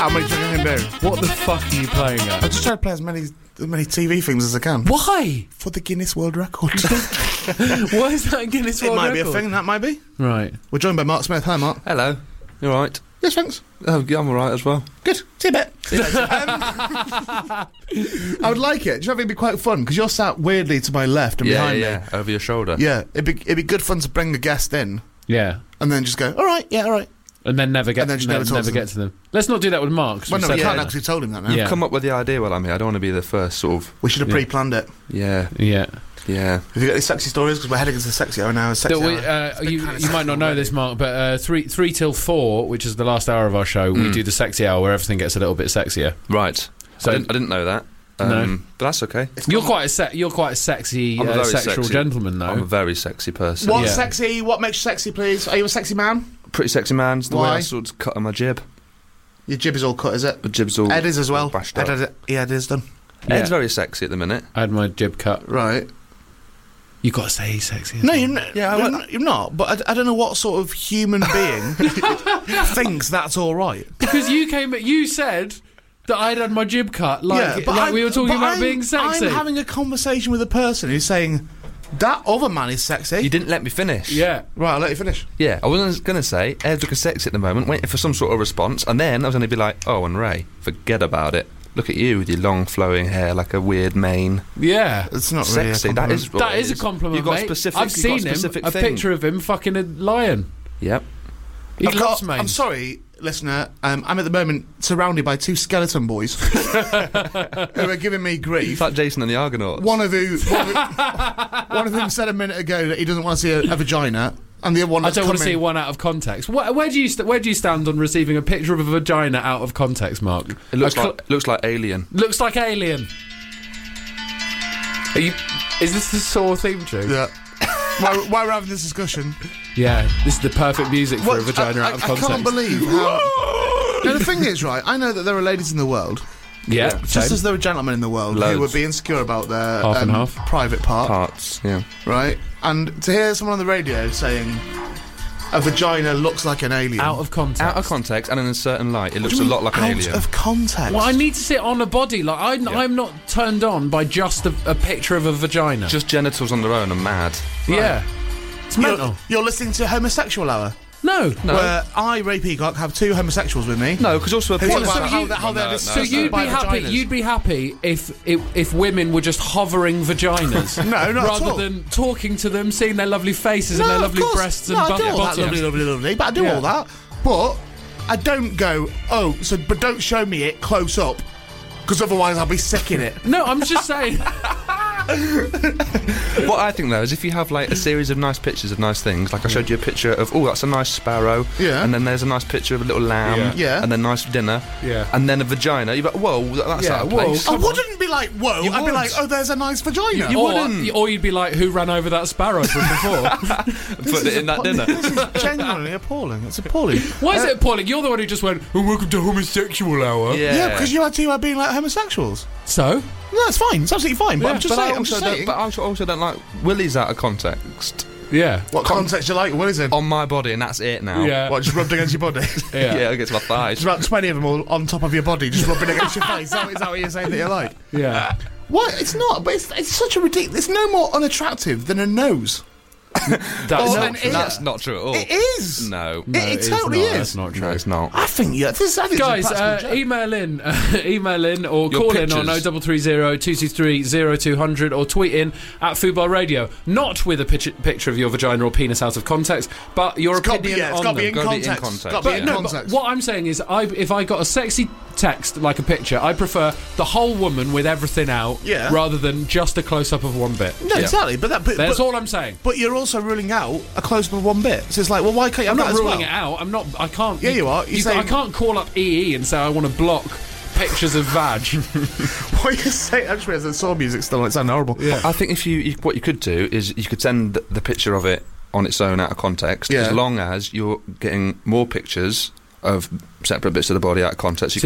How many do you can do? What the fuck are you playing I at? just try to play as many TV things as I can. Why? For the Guinness World Record. Why is that a Guinness World It might Record? be a thing, that might be. Right. We're joined by Mark Smith. Hi, Mark. Hello. You alright? Yes, thanks. Oh, yeah, I'm alright as well. Good. See you a bit. I would like it. Do you know it'd be quite fun? Because you're sat weirdly to my left and behind me. Yeah, over your shoulder. Yeah, it'd be good fun to bring a guest in Yeah. and then just go, all right, yeah, all right. And then never get, And then just never talk to get to them. Let's not do that with Mark. 'cause Well, we no, said we can't that. actually told him that now. Yeah. Come up with the idea while I'm here. I don't want to be the first sort of... We should have pre-planned it. Yeah, Yeah. yeah. Have you got any sexy stories? Because we're heading into the sexy hour now. Sexy hour. You kind of you might not know already. this, Mark, but 3 till 4, which is the last hour of our show, we do the sexy hour where everything gets a little bit sexier. Right. So- I didn't know that. No. But that's okay. You're quite a sexy I'm a very sexual sexy- gentleman, though. I'm a very sexy person. What's Yeah. sexy? What makes you sexy, please? Are you a sexy man? Pretty sexy man. It's the way Why? I sort of cut on my jib. Your jib is all cut, is it? The jib's all Ed is as well. bashed up. Ed is done. Yeah. Ed's very sexy at the minute. I had my jib cut. Right. You got to say he's sexy. No, you're not. Yeah, You're not. But I don't know what sort of human being thinks that's all right. Because you said that I'd had my jib cut, like but we were talking but about I'm- being sexy. I'm having a conversation with a person who's saying that other man is sexy. You didn't let me finish. Yeah. Right, I'll let you finish. Yeah, I wasn't going to say Ed's looking sexy at the moment, waiting for some sort of response, and then I was going to be like, oh, and Ray, forget about it. Look at you with your long flowing hair like a weird mane. Yeah. It's not really Sexy, a that compliment. is what That it is a compliment, You've got mate. specific. I've you've got seen him, specific a thing. picture of him fucking a lion. Yep. He I've loves got- me. I'm sorry, listener. I'm at the moment surrounded by two skeleton boys who are giving me grief. It's like Jason and the Argonauts. One of whom said a minute ago that he doesn't want to see a vagina, and the other one I that's don't want to coming- see one out of context. Where do you stand on receiving a picture of a vagina out of context, Mark? It looks A looks like Alien. looks like Alien. Is this the Saw theme tune? Yeah. While we're having this discussion, Yeah, this is the perfect music for a vagina out of context. I can't believe how. Now, the thing is, right, I know that there are ladies in the world, Yeah, just same. as there are gentlemen in the world, who Loads. would be insecure about their Half and half. private part, Parts, yeah. right? And to hear someone on the radio saying a vagina looks like an alien. out of context. Out of context and in a certain light, it What looks do a you lot mean like an out alien. of context. Well, I need to see it on a body. Like I'm not turned on by just a picture of a vagina. Just genitals on their own are mad. yeah, it's mental. You're listening to Homosexual Hour, No. where I, Ray Peacock, have two homosexuals with me. No, because also a Who picture talk so about you- how they're no, disgusted So you'd by be happy. vaginas. You'd be happy if women were just hovering vaginas, No, not at rather all. than talking to them, seeing their lovely faces No, and their of lovely course. breasts and no, I do all that buttocks. lovely, but I do Yeah. all that. But I don't go, but don't show me it close up, because otherwise I'll be sick in it. No, I'm just saying. What I think though is if you have like a series of nice pictures of nice things, like I showed you a picture of, oh, that's a nice sparrow, Yeah. and then there's a nice picture of a little lamb, Yeah. and then nice dinner, Yeah. and then a vagina. You're like, whoa, that's Yeah, out of whoa. place. I wouldn't be like, whoa. You I'd be would. like, there's a nice vagina. You wouldn't. Or you'd be like, who ran over that sparrow from before? Put it in that dinner. This is genuinely appalling. It's appalling. Why is it appalling? You're the one who just went, oh, welcome to Homosexual Hour. Yeah, because you had two being like homosexuals. So? No, it's fine. It's absolutely fine. But Yeah, I'm just But I saying. I'm also just don't, saying. but I also don't like willies out of context Yeah. What context you like? What is it? on my body, and that's it now. Yeah. What, just rubbed against your body? Yeah. Yeah, it gets my thighs. There's about 20 of them all on top of your body, just rubbing against your face. Is that what you're saying that you like? Yeah. What? It's not, but it's such a ridiculous. It's no more unattractive than a nose. That's, Or not, an ear. That's not true at all. It is. No. It totally is. That's not true. No, it's not. I think I think it's a Guys, practical joke. email in or Your call pictures. in on 0330 223 0200 or tweet in at Football Radio. Not with a picture of your vagina or penis out of context, but your It's got to be, opinion it's on got to be them. in Gotta be in context. context. Got to be But in No, but context. what I'm saying is, if I got a sexy text like a picture, I prefer the whole woman with everything out, Yeah. rather than just a close up of one bit. No, exactly. But That's all I'm saying. But you're also ruling out a close up of one bit. So it's like, well, why can't you have I'm that not as ruling well? it out. I'm not. I can't. Yeah, you are. You're saying- I can't call up EE and say I want to block pictures of vag. What you say? Actually, as a Saw music still, it sounds horrible. Yeah. I think if what you could do is you could send the picture of it on its own out of context, Yeah. as long as you're getting more pictures of separate bits of the body out of context. You